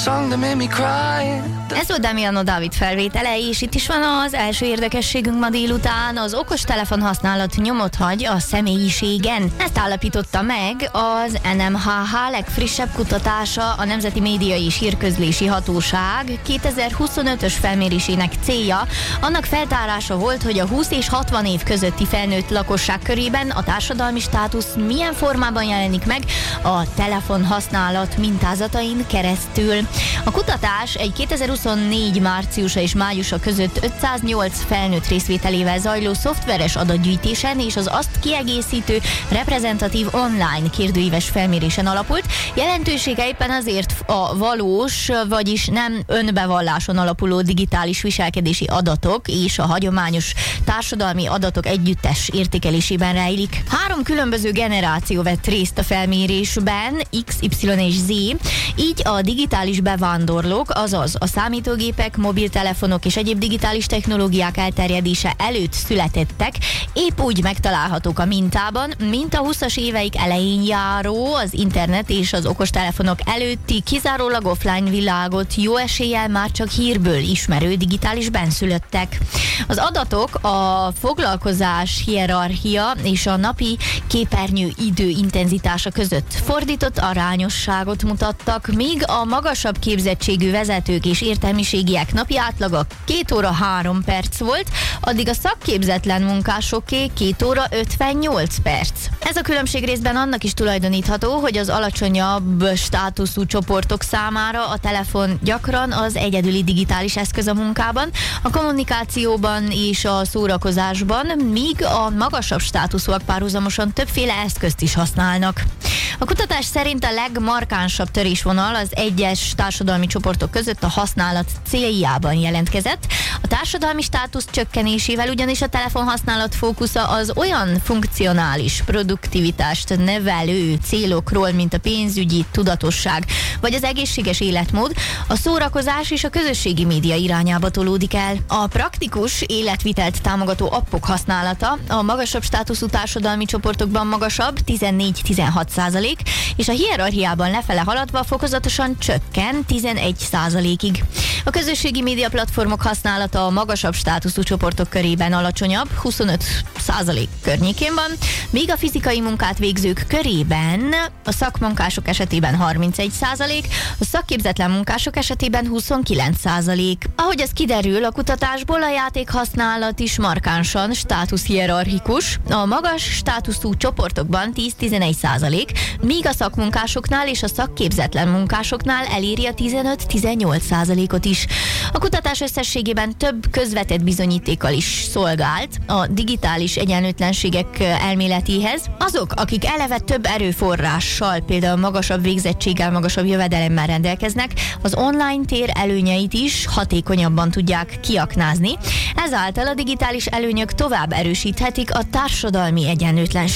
song that made me cry. Ez volt Damiano David felvétele, és itt is van az első érdekességünk ma délután. Az okostelefon használat nyomot hagy a személyiségen. Ezt állapította meg az NMHH legfrissebb kutatása, a Nemzeti Média és Hírközlési Hatóság 2025-ös felmérésének célja. Annak feltárása volt, hogy a 20 és 60 év közötti felnőtt lakosság körében a társadalmi státusz milyen formában jelenik meg a telefonhasználat mintázatain keresztül. A kutatás egy 2024 márciusa és májusa között 508 felnőtt részvételével zajló szoftveres adatgyűjtésen és az azt kiegészítő reprezentatív online kérdőíves felmérésen alapult. Jelentősége éppen azért a valós, vagyis nem önbevalláson alapuló digitális viselkedési adatok és a hagyományos társadalmi adatok együttes értékelésében rejlik. 3 különböző generáció vett részt a felmérésben, X, Y és Z, így a digitális bevándorlók, azaz a számítógépek, mobiltelefonok és egyéb digitális technológiák elterjedése előtt születettek, épp úgy megtalálhatók a mintában, mint a 20-as éveik elején járó, az internet és az okostelefonok előtti kizárólag offline világot jó eséllyel már csak hírből ismerő digitális benszülöttek. Az adatok a foglalkozás hierarchia és a napi képernyő idő intenzitása között fordított arányosságot mutattak, míg a magasabb képzettségű vezetők és értelmiségiek napi átlaga 2 óra 3 perc volt, addig a szakképzetlen munkásoké 2 óra 58 perc. Ez a különbség részben annak is tulajdonítható, hogy az alacsonyabb státuszú csoportok számára a telefon gyakran az egyedüli digitális eszköz a munkában, a kommunikációban és a szórakozásban, míg a magasabb státuszúak párhuzamosan többféle eszközt is használnak. A kutatás szerint a legmarkánsabb törésvonal az egyes társadalmi csoportok között a használat céljában jelentkezett. A társadalmi státusz csökkenésével ugyanis a telefonhasználat fókusza az olyan funkcionális produktivitást nevelő célokról, mint a pénzügyi tudatosság vagy az egészséges életmód, a szórakozás és a közösségi média irányába tolódik el. A praktikus életvitelt támogató appok használata a magasabb státuszú társadalmi csoportokban magasabb, 14-16%, és a hierarchiában lefele haladva fokozatosan csökken 11%-ig. A közösségi média platformok használata a magasabb státuszú csoportok körében alacsonyabb, 25% környékén van, míg a fizikai munkát végzők körében a szakmunkások esetében 31%, a szakképzetlen munkások esetében 29%. Ahogy ez kiderül a kutatásból, a játékhasználat is markánsan státuszhierarchikus, a magas státuszú csoportokban 10-11%, míg a szakmunkásoknál és a szakképzetlen munkásoknál eléri a 15-18%-ot is. A kutatás összességében több közvetett bizonyítékkal is szolgált a digitális egyenlőtlenségek elméletéhez. Azok, akik eleve több erőforrással, például magasabb végzettséggel, magasabb jövedelemmel rendelkeznek, az online tér előnyeit is hatékonyabban tudják kiaknázni. Ezáltal a digitális előnyök tovább erősíthetik a társadalmi egyenlőtlenséget.